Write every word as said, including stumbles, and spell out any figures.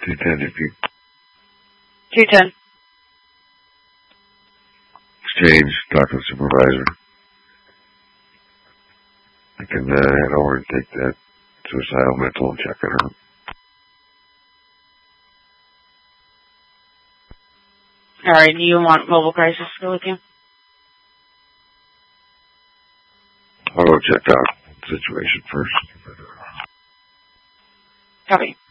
two ten if you... two ten. Exchange, talk to the supervisor. I can uh, head over and take that suicidal mental and check it out. Alright, do you want mobile crisis to go with you? I'll go check out the situation first. Copy.